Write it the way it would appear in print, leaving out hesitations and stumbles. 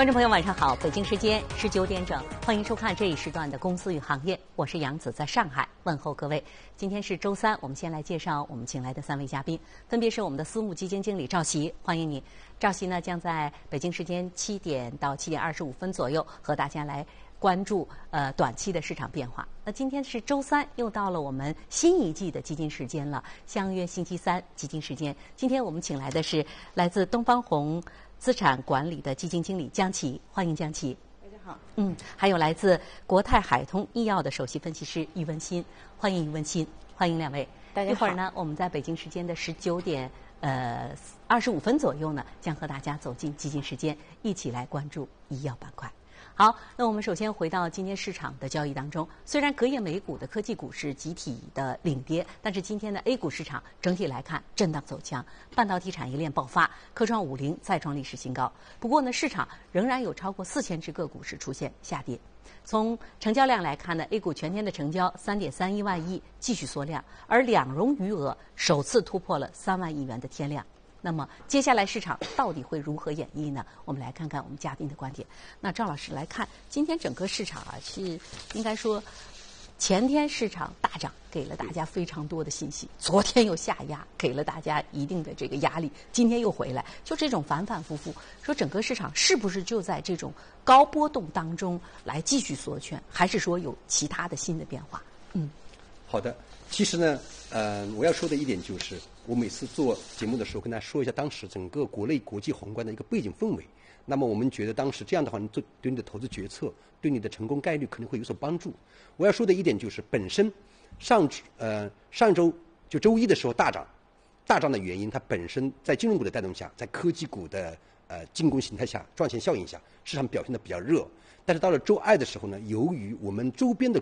观众朋友晚上好，北京时间19点整，欢迎收看这一时段的公司与行业，我是杨子，在上海问候各位。今天是周三，我们先来介绍我们请来的3位嘉宾，分别是我们的私募基金经理赵琦，欢迎你。赵琦呢将在北京时间7点到7点25分左右和大家来关注短期的市场变化。那今天是周三，又到了我们新一季的基金时间了，相约星期三基金时间。今天我们请来的是来自东方红资产管理的基金经理江琦，欢迎江琦。 大家好。 还有来自国泰海通医药的首席分析师于文新，欢迎于文新，欢迎两位。 大家好。 一会儿呢，我们在北京时间的19点25分左右呢，将和大家走进基金时间，一起来关注医药板块。好，那我们首先回到今天市场的交易当中。虽然隔夜美股的科技股是集体的领跌，但是今天的 A 股市场整体来看震荡走强，半导体产业链爆发，科创50再创历史新高。不过呢，市场仍然有超过4000只个股是出现下跌。从成交量来看呢 ，A 股全天的成交3.31万亿，继续缩量，而两融余额首次突破了3万亿元的天量。那么接下来市场到底会如何演绎呢？我们来看看我们嘉宾的观点。那赵老师来看，今天整个市场是应该说，前天市场大涨，给了大家非常多的信息；昨天又下压，给了大家一定的这个压力；今天又回来，就这种反反复复。说整个市场是不是就在这种高波动当中来继续缩圈，还是说有其他的新的变化？ 好的。其实呢，我要说的一点就是，我每次做节目的时候跟大家说一下当时整个国内国际宏观的一个背景氛围。那么我们觉得当时这样的话，对你的投资决策，对你的成功概率可能会有所帮助。我要说的一点就是，本身上周就周一的时候大涨的原因，它本身在金融股的带动下，在科技股的进攻形态下、赚钱效应下，市场表现的比较热。但是到了周二的时候呢，由于我们周边的